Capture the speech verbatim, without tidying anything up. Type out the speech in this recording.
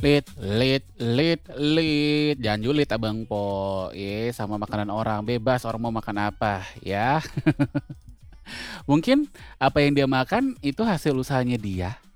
Lit lit lit lit, jangan julid Abang Po, ye sama makanan orang, bebas orang mau makan apa, ya. Mungkin apa yang dia makan itu hasil usahanya dia.